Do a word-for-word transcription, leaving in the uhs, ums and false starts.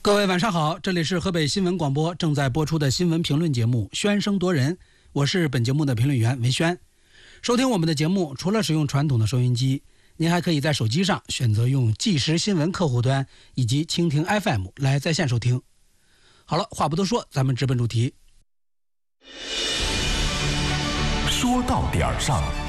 各位晚上好，这里是河北新闻广播正在播出的新闻评论节目《宣声夺人》，我是本节目的评论员文轩。收听我们的节目，除了使用传统的收音机，您还可以在手机上选择用即时新闻客户端以及蜻蜓 F M 来在线收听。好了，话不多说，咱们直奔主题。 说到点儿上。